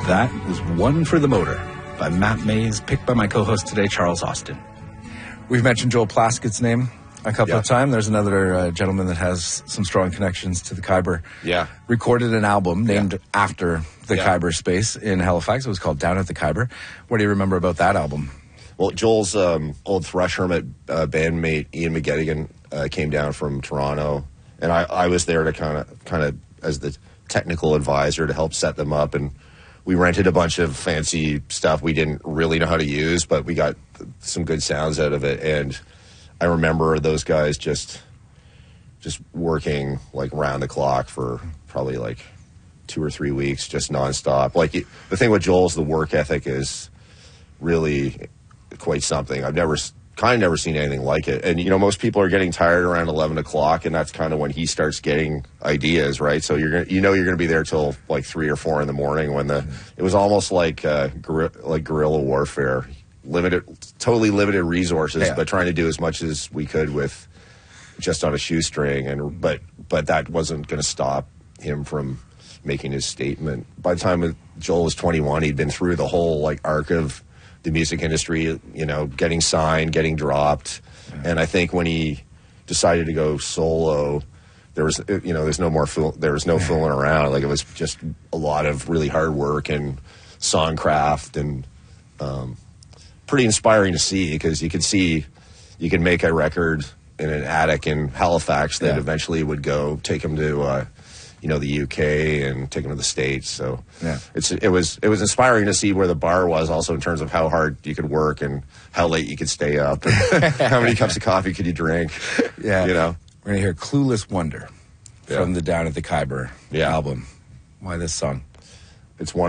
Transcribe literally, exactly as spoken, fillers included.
That was One for the Motor by Matt Mays, picked by my co-host today, Charles Austin. We've mentioned Joel Plaskett's name a couple yeah. of times. There's another uh, gentleman that has some strong connections to the Khyber. Yeah. Recorded an album named yeah. after the yeah. Khyber space in Halifax. It was called Down at the Khyber. What do you remember about that album? Well, Joel's um, old Thrush Hermit uh, bandmate Ian McGettigan uh, came down from Toronto, and I, I was there to kind of, kind of as the technical advisor to help set them up. And we rented a bunch of fancy stuff we didn't really know how to use, but we got some good sounds out of it. And I remember those guys just just working like round the clock for probably like two or three weeks, just nonstop. Like the thing with Joel is the work ethic is really quite something. I've never kind of never seen anything like it. And you know, most people are getting tired around eleven o'clock, and that's kind of when he starts getting ideas, right? So you're gonna, you know, you're going to be there till like three or four in the morning. When the it was almost like uh, guerri- like guerrilla warfare. Limited, totally limited resources, yeah. but trying to do as much as we could with just on a shoestring. And but but that wasn't going to stop him from making his statement. By the time Joel was twenty-one, he'd been through the whole like arc of the music industry. You know, getting signed, getting dropped, yeah. and I think when he decided to go solo, there was you know there's no more fool, there was no fooling around. Like it was just a lot of really hard work and songcraft and. Um, pretty inspiring to see because you can see you can make a record in an attic in Halifax that yeah. eventually would go take him to uh, you know the U K and take him to the States. So yeah. it's it was it was inspiring to see where the bar was also in terms of how hard you could work and how late you could stay up and how many cups of coffee could you drink. Yeah, you know we're gonna hear "Clueless Wonder" yeah. from the Down at the Khyber yeah. album. Why this song? It's one.